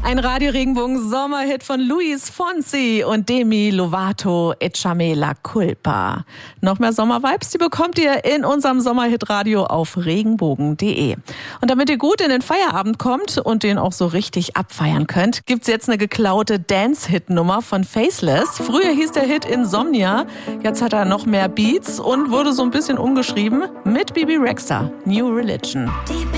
Ein Radio-Regenbogen-Sommerhit von Luis Fonsi und Demi Lovato, Échame la culpa. Noch mehr Sommervibes, die bekommt ihr in unserem Sommerhit-Radio auf regenbogen.de. Und damit ihr gut in den Feierabend kommt und den auch so richtig abfeiern könnt, gibt's jetzt eine geklaute Dance-Hit-Nummer von Faceless. Früher hieß der Hit Insomnia, jetzt hat er noch mehr Beats und wurde so ein bisschen umgeschrieben mit Bibi Rexha, New Religion.